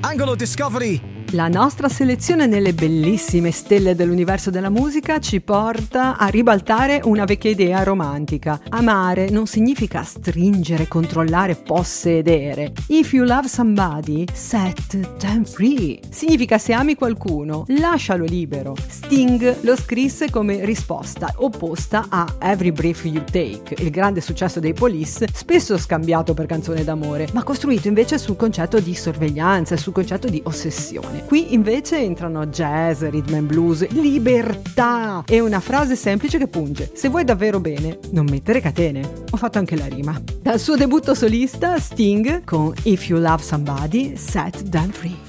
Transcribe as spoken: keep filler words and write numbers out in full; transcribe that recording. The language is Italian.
Angolo Discovery. La nostra selezione nelle bellissime stelle dell'universo della musica ci porta a ribaltare una vecchia idea romantica. Amare non significa stringere, controllare, possedere. If you love somebody, set them free. Significa se ami qualcuno, lascialo libero. Sting lo scrisse come risposta opposta a Every Breath You Take, il grande successo dei Police, spesso scambiato per canzone d'amore, ma costruito invece sul concetto di sorveglianza e sul concetto di ossessione. Qui invece entrano jazz, rhythm and blues, libertà e una frase semplice che punge: se vuoi davvero bene, non mettere catene. Ho fatto anche la rima. Dal suo debutto solista, Sting con If You Love Somebody, Set Them Free.